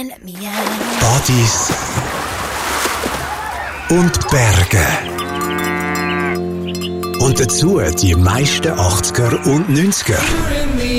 Partys und Berge. Und dazu die meisten 80er und 90er.